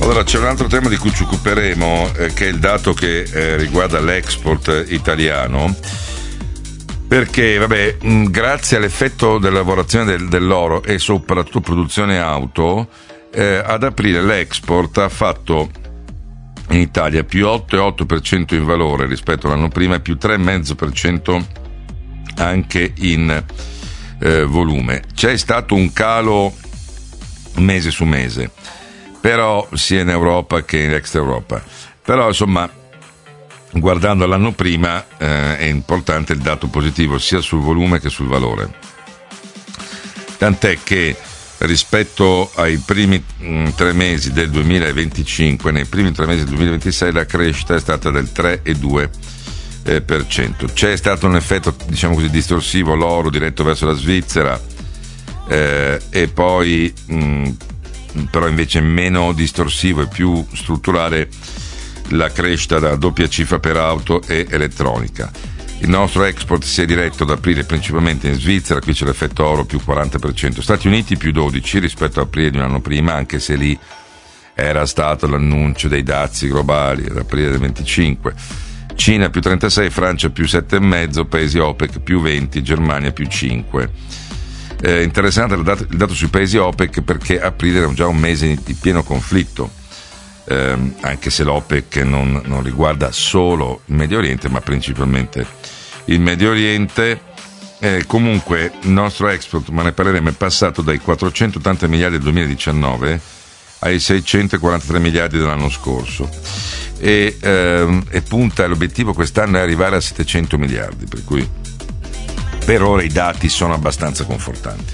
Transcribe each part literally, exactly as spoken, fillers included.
Allora, c'è un altro tema di cui ci occuperemo, eh, che è il dato che eh, riguarda l'export italiano, perché vabbè, mh, grazie all'effetto della lavorazione del, dell'oro e soprattutto produzione auto, eh, ad aprile l'export ha fatto in Italia più otto virgola otto per cento in valore rispetto all'anno prima e più tre virgola cinque per cento anche in eh, volume. C'è stato un calo mese su mese, però sia in Europa che in extra Europa. Però insomma, guardando l'anno prima eh, è importante il dato positivo sia sul volume che sul valore. Tant'è che rispetto ai primi mh, tre mesi del duemilaventicinque, nei primi tre mesi del duemilaventisei la crescita è stata del tre virgola due per cento. C'è stato un effetto, diciamo così, distorsivo, l'oro diretto verso la Svizzera, eh, e poi mh, però invece meno distorsivo e più strutturale la crescita da doppia cifra per auto e elettronica. Il nostro export si è diretto ad aprile principalmente in Svizzera, qui c'è l'effetto oro più quaranta per cento, Stati Uniti più dodici rispetto a aprile di un anno prima, anche se lì era stato l'annuncio dei dazi globali ad aprile del venticinque, Cina più trentasei, Francia più sette virgola cinque, paesi OPEC più venti, Germania più cinque. Eh, interessante il dato, il dato sui paesi OPEC, perché aprile era già un mese di pieno conflitto, eh, anche se l'OPEC non, non riguarda solo il Medio Oriente ma principalmente il Medio Oriente. Eh, comunque il nostro export, ma ne parleremo, è passato dai quattrocentottanta miliardi del duemiladiciannove ai seicentoquarantatré miliardi dell'anno scorso e, ehm, e punta, l'obiettivo quest'anno è arrivare a settecento miliardi, per cui per ora i dati sono abbastanza confortanti.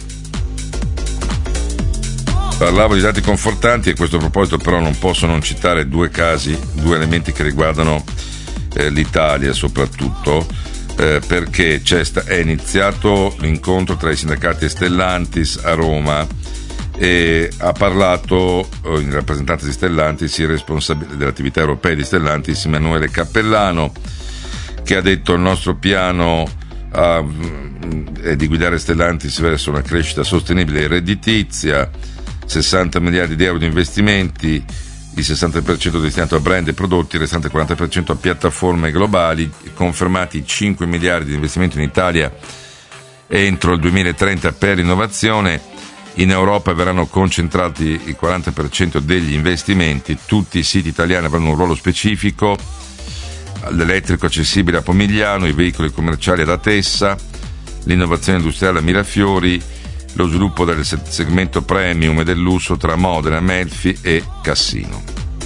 Parlavo di dati confortanti e a questo proposito però non posso non citare due casi, due elementi che riguardano eh, l'Italia soprattutto, eh, perché c'è sta- è iniziato l'incontro tra i sindacati e Stellantis a Roma e ha parlato eh, in rappresentanza di Stellantis il responsabile delle attività europee di Stellantis, Emanuele Cappellano, che ha detto: il nostro piano uh, è di guidare Stellantis verso una crescita sostenibile e redditizia, sessanta miliardi di euro di investimenti, il sessanta per cento destinato a brand e prodotti, il restante quaranta per cento a piattaforme globali, confermati cinque miliardi di investimenti in Italia entro il duemilatrenta per l'innovazione. In Europa verranno concentrati il quaranta per cento degli investimenti, tutti i siti italiani avranno un ruolo specifico, l'elettrico accessibile a Pomigliano, i veicoli commerciali ad Atessa, l'innovazione industriale a Mirafiori, lo sviluppo del segmento premium e del lusso tra Modena, Melfi e Cassino.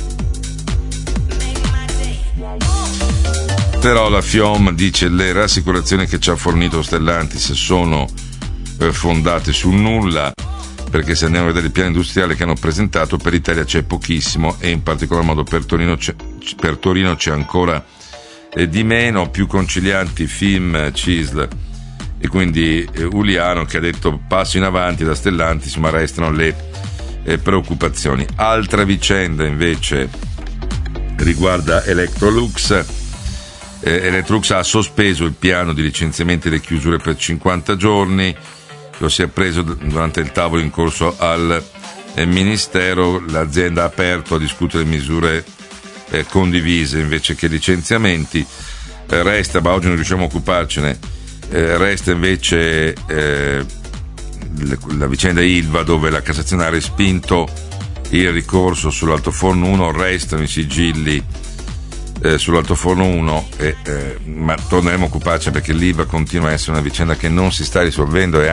Però la FIOM dice: le rassicurazioni che ci ha fornito Stellantis sono eh, fondate sul nulla, perché se andiamo a vedere il piano industriale che hanno presentato, per l'Italia c'è pochissimo e in particolar modo per Torino c'è, per Torino c'è ancora eh, di meno, più concilianti F I M, C I S L e quindi eh, Uliano, che ha detto passo in avanti da Stellantis, ma restano le eh, preoccupazioni. Altra vicenda invece riguarda Electrolux. eh, Electrolux ha sospeso il piano di licenziamenti e le chiusure per cinquanta giorni, lo si è preso durante il tavolo in corso al eh, Ministero. L'azienda ha aperto a discutere misure eh, condivise invece che licenziamenti. Eh, resta, ma oggi non riusciamo a occuparcene, eh, resta invece eh, le, la vicenda Ilva, dove la Cassazione ha respinto il ricorso sull'altoforno uno, restano i sigilli eh, sull'altoforno uno, e, eh, ma torneremo a occuparci perché l'Ilva continua a essere una vicenda che non si sta risolvendo e